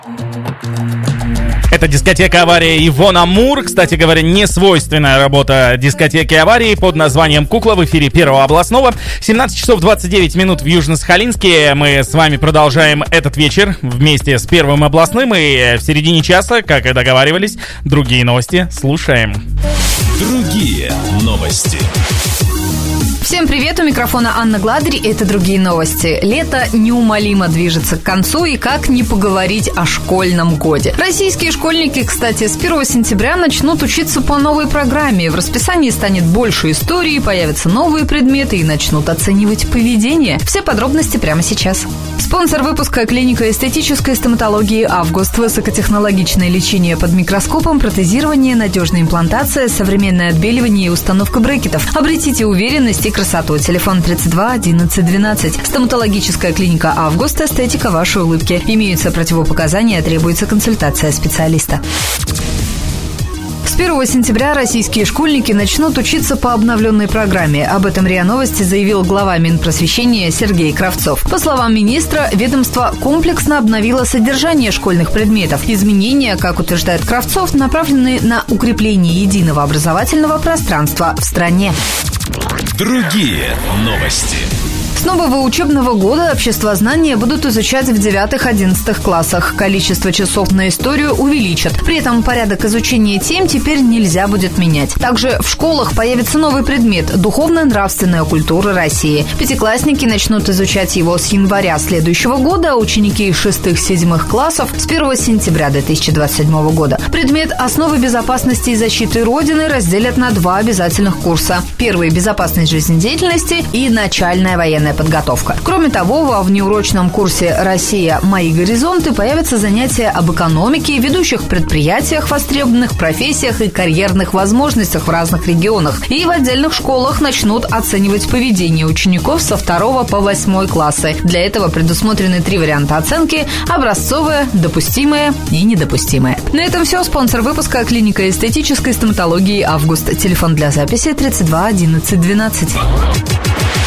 Это дискотека «Авария» Ивона Мур. Кстати говоря, не свойственная работа дискотеки «Аварии» под названием «Кукла» в эфире Первого областного. 17 часов 29 минут в Южно-Сахалинске. Мы с вами продолжаем этот вечер вместе с Первым областным. И в середине часа, как и договаривались, другие новости слушаем. Другие новости. Всем привет, у микрофона Анна Гладырь, это «Другие новости». Лето неумолимо движется к концу, и как не поговорить о школьном годе. Российские школьники, кстати, с 1 сентября начнут учиться по новой программе. В расписании станет больше истории, появятся новые предметы и начнут оценивать поведение. Все подробности прямо сейчас. Спонсор выпуска — клиника эстетической стоматологии «Август». Высокотехнологичное лечение под микроскопом, протезирование, надежная имплантация, современное отбеливание и установка брекетов. Обретите уверенность и красоту. Телефон 32 11 12. Стоматологическая клиника «Август». Эстетика вашей улыбки. Имеются противопоказания, требуется консультация специалиста. С 1 сентября российские школьники начнут учиться по обновленной программе. Об этом РИА Новости заявил глава Минпросвещения Сергей Кравцов. По словам министра, ведомство комплексно обновило содержание школьных предметов. Изменения, как утверждает Кравцов, направлены на укрепление единого образовательного пространства в стране. Другие новости. С нового учебного года обществознание будут изучать в 9-11 классах. Количество часов на историю увеличат. При этом порядок изучения тем теперь нельзя будет менять. Также в школах появится новый предмет – духовно-нравственная культура России. Пятиклассники начнут изучать его с января следующего года, а ученики 6-7 классов с 1 сентября 2027 года. Предмет «Основы безопасности и защиты Родины» разделят на 2 обязательных курса. Первый – безопасность жизнедеятельности и начальная военная подготовка. Кроме того, во внеурочном курсе «Россия. Мои горизонты» появятся занятия об экономике, ведущих предприятиях, востребованных профессиях и карьерных возможностях в разных регионах. И в отдельных школах начнут оценивать поведение учеников со 2 по 8 классы. Для этого предусмотрены 3 варианта оценки – образцовая, допустимая и недопустимая. На этом все. Спонсор выпуска – клиника эстетической стоматологии «Август». Телефон для записи 32 11 12.